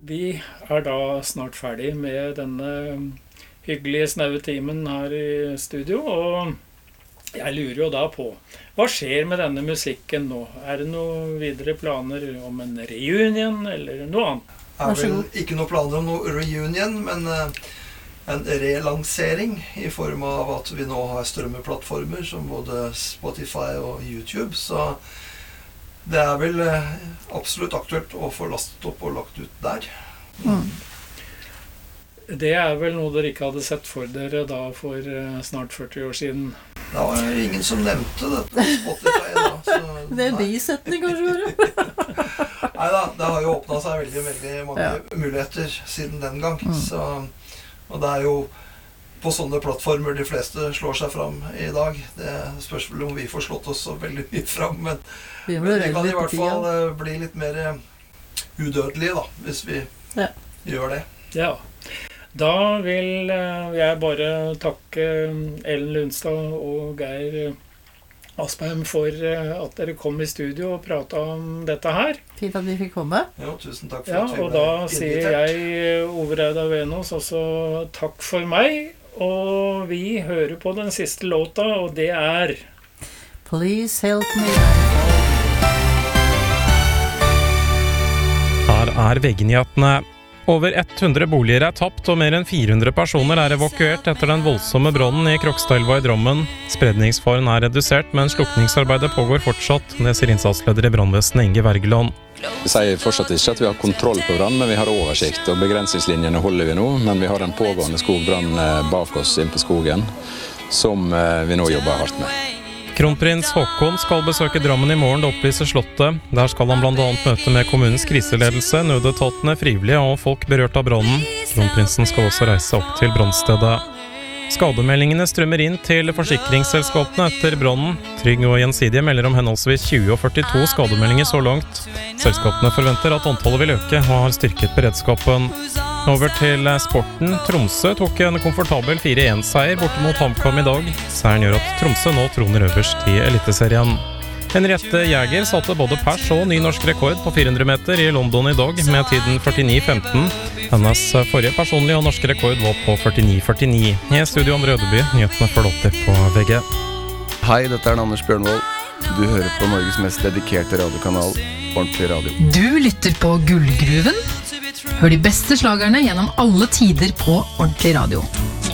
Vi da snart ferdig med denne hyggelige snaue timen her i studio, og jeg lurer jo da på, hva skjer med denne musikken nå? Det noen videre planer om en reunion eller noe annet? Det vel ikke noen planer om noe reunion, men en relansering i form av at vi nå har strømmeplattformer som både Spotify og YouTube, så det vel absolutt aktuelt å få lastet opp og lagt ut der. Det vel noe dere ikke hadde sett for dere da for snart 40 år siden? Det var ingen som nevnte dette på Spotify da. Så, det bisetning kanskje? Neida, det har jo åpnet seg veldig mange muligheter siden den gang. Så, og det jo på sånne plattformer de fleste slår seg fram i dag. Det spørs vel om vi får slått oss så veldig mye fram, men vi kan i hvert fall bli litt mer udødelige da, hvis vi gjør det. Ja. Da vil jeg bare takke Ellen Lundstad og Geir Aspeim for at dere kom i studio og pratet om dette her. Fint at vi fikk komme. Ja, tusen takk for at vi og da sier jeg, Ove Reidar Venås, også takk for meg, og vi hører på den siste låta, og det Please Help Me. Her VG-nyhetene. Over 100 boliger tapt, og mer enn 400 personer evakuert etter den voldsomme brannen i Krokstadelva i Drammen. Spredningsfaren redusert, men slukningsarbeidet pågår fortsatt, det sier innsatsleder i brannvesenet Inge Wergeland. Vi sier fortsatt ikke at vi har kontroll på brann, men vi har oversikt, og begrensningslinjene holder vi nå, men vi har en pågående skogbrann bak oss inn på skogen, som vi nå jobber hardt med. Kronprins Håkon skal besøke Drammen i morgen, det opplyser Slottet. Der skal han blant annet møte med kommunens kriseledelse, nødetatene, frivillige og folk berørt av brannen. Kronprinsen skal også reise opp til brannstedet. Skademeldingene strømmer inn til forsikringsselskapene etter brannen. Trygg og Gjensidige melder om henholdsvis 20 og 42 skademeldinger så langt. Selskapene forventer at antallet vil øke og har styrket beredskapen. Over til sporten. Tromsø tok en komfortabel 4-1-seier borte mot HamKam i dag. Seieren gjør at Tromsø nå troner øverst i Eliteserien. Henriette Jæger satte både pers og ny norsk rekord på 400 meter i London i dag med tiden 49,15. Hennes forrige personlige og norske rekord var på 49,49. I studio Andre Ødeby, nyhetene følger alltid på VG. Hei, dette Anders Bjørnvold. Du hører på Norges mest dedikerte radiokanal, Ordentlig Radio. Du lytter på Gullgruven. Hør de beste slagerne gjennom alle tider på Ordentlig Radio.